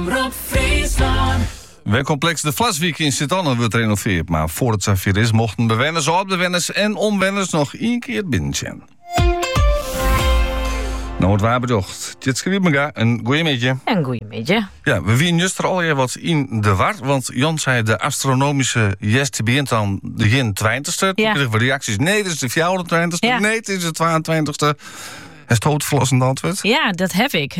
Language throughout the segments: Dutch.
Rob Friesland. Werkcomplex De Vlaswiek in Sint-Anne wordt renoveerd. Maar voor het zover is, mochten bewoners, oud-bewoners en onwenners nog één keer binnen zijn. Nou, het waar bedocht. Tjitske Wiebega, een goeie beetje. Een goeie beetje. Ja, we wien juster al je wat in de war. Want Jan zei de astronomische jest begint dan de 21ste. Ja. Toen kregen we reacties. Nee, het is de 24ste. Ja. Nee, het is de 22ste. Is het het verlossende antwoord? Ja, dat heb ik.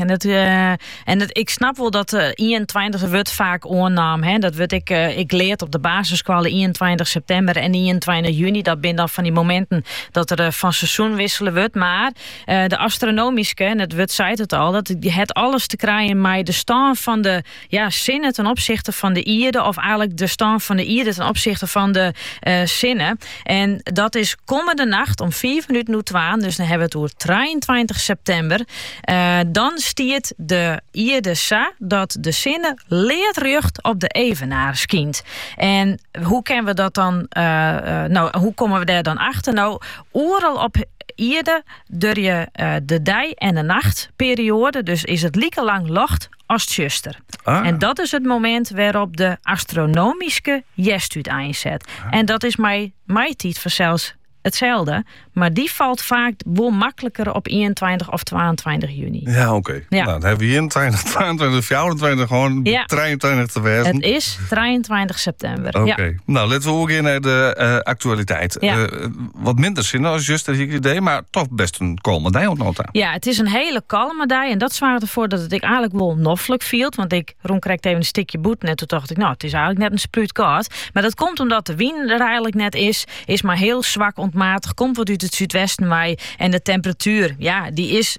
Ik snap wel dat 21 wordt vaak oornaam. Hè. Dat wordt ik leer op de basisschool 21 september en 21 juni. Dat zijn dan van die momenten dat er van seizoen wisselen wordt. Maar de astronomische, en het wordt zei het al, dat het alles te krijgen met de stand van de zinnen ten opzichte van de ierde, of eigenlijk de stand van de ierde ten opzichte van de zinnen. En dat is komende nacht om 4 minuten nu 12, dus dan hebben we het over 23 september. Dan stiert de ierde sa dat de zinnen leert rucht op de evenaar skient. En hoe kunnen we dat dan? Hoe komen we daar dan achter? Nou, overal op ierde door je de dij en de nachtperiode, dus is het lieke lang locht als het juster. Ah. En dat is het moment waarop de astronomische jest einzet. Ah. En dat is mij tijd vanzelfs hetzelfde, maar die valt vaak wel makkelijker op 21 of 22 juni. Ja, oké. Ja. Nou, dan hebben we 21, 22, 24 gewoon 23 te wezen. Het is 23 september. Oké. Ja. Nou, laten we ook weer naar de actualiteit. Ja. Wat minder zin als juist dat idee, maar toch best een kalme dag nota. Ja, het is een hele kalme dag en dat zorgde ervoor dat het ik eigenlijk wel noffelijk viel, want ik rondkreeg even een stukje boet en toen dacht ik, nou, het is eigenlijk net een spuut koud. Maar dat komt omdat de wind er eigenlijk net is maar heel zwak ontmatigd, komt wat uit het zuidwesten mij en de temperatuur, die is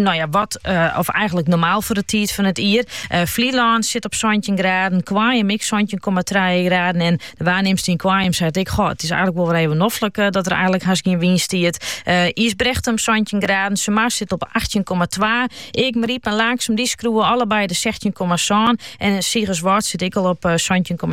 of eigenlijk normaal voor de tijd van het hier. Vlieland zit op 17 graden, Kwaaiem ik 17,3 graden en de waarnemster in Kwaaiem zei ik, het is eigenlijk wel weer even noffelijk dat er eigenlijk haast geen wind stiert. Isbrechtem 17 graden, Sumar zit op 18,2. Ik, Mariep en Laaksem, die schroeven allebei de 16,7 en Siegerswart zit ik al op 17,2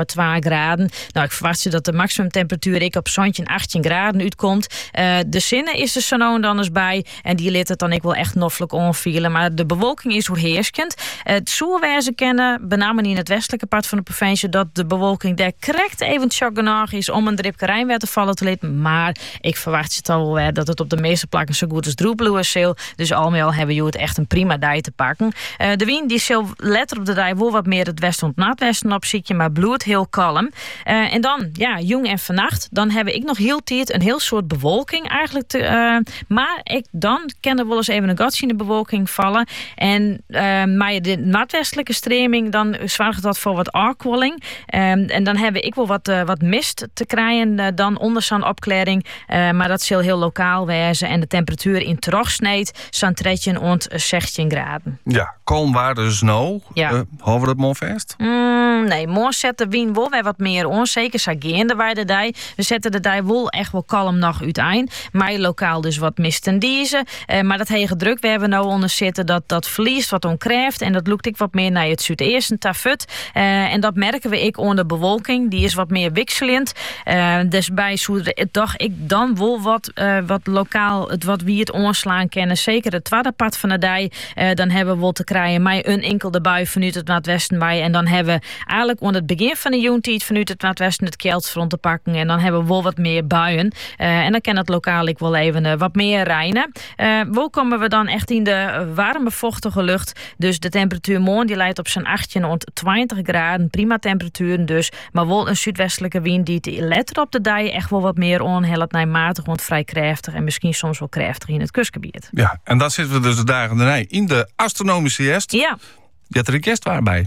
graden. Nou, ik verwacht dat de maximumtemperatuur ik op 18 graden uitkomt. De zinnen is er zo nou en dan eens bij en die liet het dan ik wel echt noffelijk onvielen, maar de bewolking is oerheerskend. Het zoerwijze kennen, bename in het westelijke part van de provincie, dat de bewolking daar correct even genoeg is om een dripke rijnwet te vallen te laten, maar ik verwacht het al wel dat het op de meeste plakken zo goed als droebloe is. Dus al met al hebben we het echt een prima dag te pakken. De wind die zal letter op de dag wel wat meer het westen en het noordwesten opzietje, maar bloeit heel kalm. En dan, jong en vannacht, dan heb ik nog heel tijd een heel soort bewolking eigenlijk. Maar dan kan er wel eens even een gatje in de bewolking vallen. En maar de noordwestelijke streming, dan zorgt dat voor wat afkoeling. En dan heb ik wel wat mist te krijgen dan onder zo'n opklaring. Maar dat zal heel lokaal wezen. En de temperatuur in terugsneed zo'n 13 en 16 graden. Ja, kalm waar dus nou. Ja. Houden we dat morgen vast? Nee, morgen zetten de wind wel weer wat meer onzeker. Zageende wij de dij. We zetten de dij wel echt wel kalm nog uiteen. Maar lokaal dus wat mist en diezen. Maar dat hege druk we hebben nou onder zitten, dat verliest wat onkrijft. En dat loekt ik wat meer naar het zuideersten tafut. En dat merken we ik onder de bewolking. Die is wat meer wisselend. Dus bij toch ik dan wel wat lokaal wat wie het onslaan kennen. Zeker het tweede part van de dij. Dan hebben we wel te krijgen met een enkele bui vanuit het noordwesten bij. En dan hebben we eigenlijk onder het begin van de joentijd vanuit het noordwesten het Keltsfront te pakken. En dan hebben we wel wat meer buien. En dan kan het lokaal ik wel even wat meer rijnen. Wel komen we dan echt in de warme, vochtige lucht. Dus de temperatuur morgen die leidt op zo'n 18 en 20 graden. Prima temperaturen dus. Maar wel een zuidwestelijke wind die letter op de dij echt wel wat meer onhelpt naar matig, want vrij krachtig en misschien soms wel krachtig in het kustgebied. Ja, en daar zitten we dus de dagen daarna in de astronomische jest. Ja. Je had er een kerstwaar bij.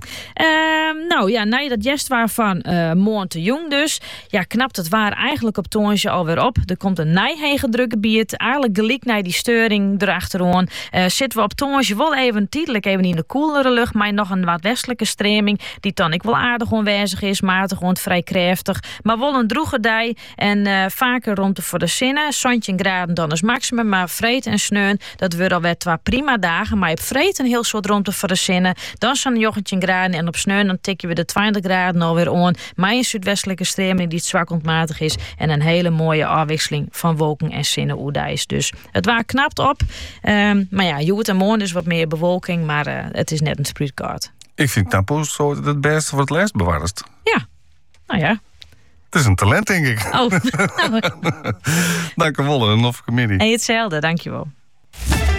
Dat jestwaar van morgen te jong dus. Ja, knapt het waar eigenlijk op toonsje alweer op. Er komt een nijhegendrukgebied. Eigenlijk gelijk naar die steuring erachteraan. Zitten we op toonsje wel even tijdelijk even in de koelere lucht. Maar nog een wat westelijke streming. Die dan ik wel aardig onwijzig is. Matig en vrij krachtig. Maar wel een droege dij. En vaker rond de voor de zinnen. 17 graden dan is maximum. Maar vreet en sneun. Dat wordt alweer 2 prima dagen. Maar op vreet een heel soort rond de voor de zinnen. Dan zo'n 19 graden en op sneeuw dan tikken we de 20 graden alweer aan. Maar een zuidwestelijke streming die het zwak ontmatig is. En een hele mooie afwisseling van wolken en zinnen oerdijs. Dus het waar knapt op. Maar ja, joet en morgen is wat meer bewolking. Maar het is net een sproetkaart. Ik vind Tapo zo het beste voor het laatst bewaarst. Ja, nou ja. Het is een talent, denk ik. Oh, Dank u wel, een of comedie. en hetzelfde, dankjewel.